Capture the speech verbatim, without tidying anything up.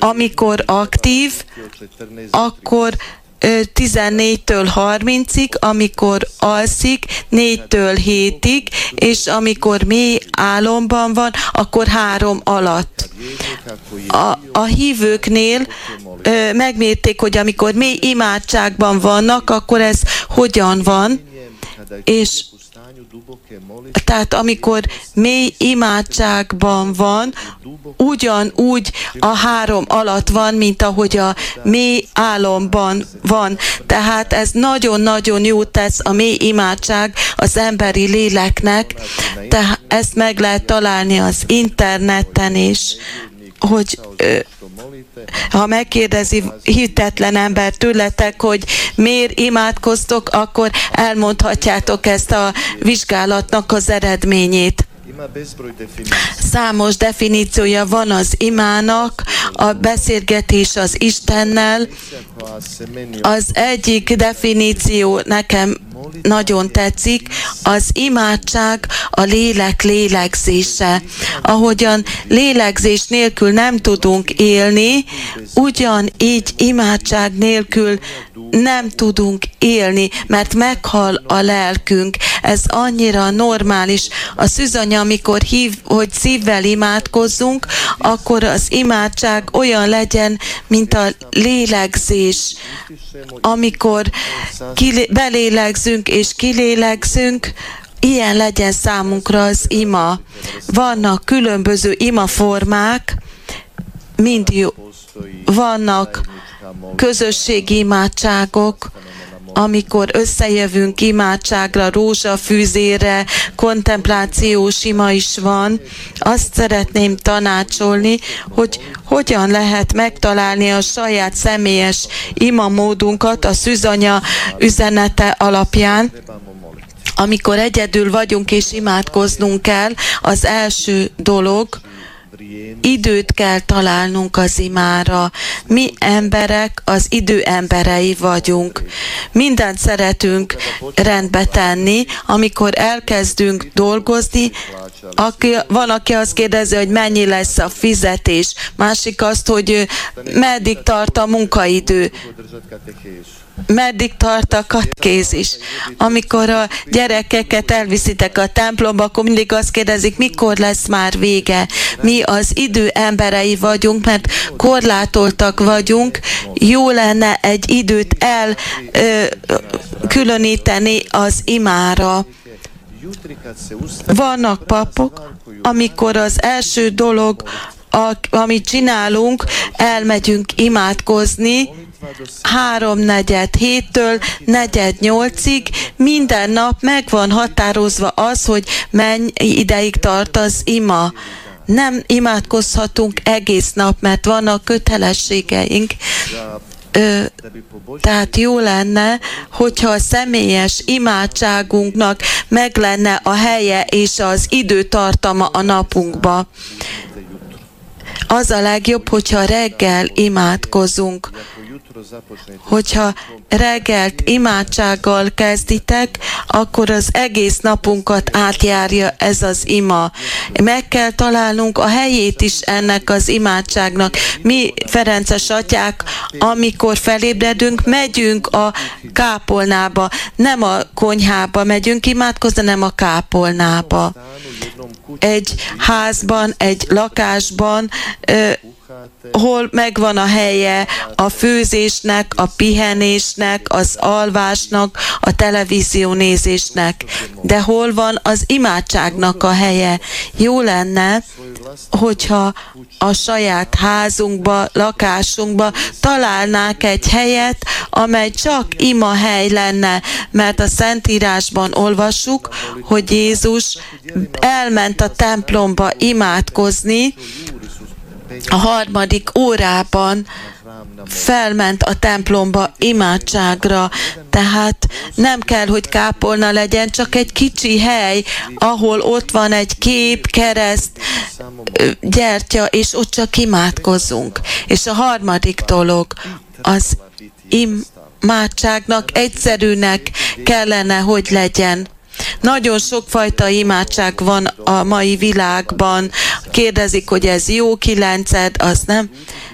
amikor aktív, akkor tizennégytől harmincig, amikor alszik, négytől hétig, és amikor mély álomban van, akkor három alatt. A, a hívőknél ö, megmérték, hogy amikor mély imádságban vannak, akkor ez hogyan van, és tehát amikor mély imádságban van, ugyanúgy a három alatt van, mint ahogy a mély álomban van. Tehát ez nagyon-nagyon jót tesz a mély imádság az emberi léleknek, tehát ezt meg lehet találni az interneten is, hogy ha megkérdezi hitetlen ember tőletek, hogy miért imádkoztok, akkor elmondhatjátok ezt a vizsgálatnak az eredményét. Számos definíciója van az imának, a beszélgetés az Istennel. Az egyik definíció nekem nagyon tetszik, az imádság a lélek lélegzése. Ahogyan lélegzés nélkül nem tudunk élni, ugyanígy imádság nélkül nem tudunk élni, mert meghal a lelkünk. Ez annyira normális. A szűzanya, amikor hív, hogy szívvel imádkozzunk, akkor az imádság olyan legyen, mint a lélegzés. Amikor kilé- belélegzünk és kilélegzünk, ilyen legyen számunkra az ima. Vannak különböző imaformák, mind jó. Vannak közösségi imádságok, amikor összejövünk imádságra, rózsafűzére, kontemplációs ima is van. Azt szeretném tanácsolni, hogy hogyan lehet megtalálni a saját személyes imamódunkat a szűzanya üzenete alapján. Amikor egyedül vagyunk és imádkoznunk kell, az első dolog, időt kell találnunk az imára. Mi emberek az idő emberei vagyunk. Mindent szeretünk rendbe tenni. Amikor elkezdünk dolgozni, aki, van, aki azt kérdezi, hogy mennyi lesz a fizetés. Másik azt, hogy meddig tart a munkaidő. Meddig tart a katkézis. Amikor a gyerekeket elviszitek a templomba, akkor mindig azt kérdezik, mikor lesz már vége. Mi az idő emberei vagyunk, mert korlátoltak vagyunk. Jó lenne egy időt elkülöníteni az imára. Vannak papok, amikor az első dolog, a, amit csinálunk, elmegyünk imádkozni, háromnegyed héttől negyed nyolcig, minden nap meg van határozva az, hogy mennyi ideig tart az ima. Nem imádkozhatunk egész nap, mert vannak kötelességeink. Ö, tehát jó lenne, hogyha a személyes imádságunknak meg lenne a helye és az időtartama a napunkba. Az a legjobb, hogyha reggel imádkozunk. Hogyha reggelt imádsággal kezditek, akkor az egész napunkat átjárja ez az ima. Meg kell találnunk a helyét is ennek az imádságnak. Mi, ferences atyák, amikor felébredünk, megyünk a kápolnába. Nem a konyhába megyünk imádkozni, hanem a kápolnába. Egy házban, egy lakásban, hol megvan a helye a főzésnek, a pihenésnek, az alvásnak, a televíziónézésnek. De hol van az imádságnak a helye? Jó lenne, hogyha a saját házunkba, lakásunkba találnák egy helyet, amely csak imahely lenne, mert a Szentírásban olvassuk, hogy Jézus elment a templomba imádkozni, a harmadik órában felment a templomba imádságra, tehát nem kell, hogy kápolna legyen, csak egy kicsi hely, ahol ott van egy kép, kereszt, gyertya, és ott csak imádkozzunk. És a harmadik dolog, az imádságnak egyszerűnek kellene, hogy legyen. Nagyon sokfajta imádság van a mai világban. Kérdezik, hogy ez jó kilenced, az nem.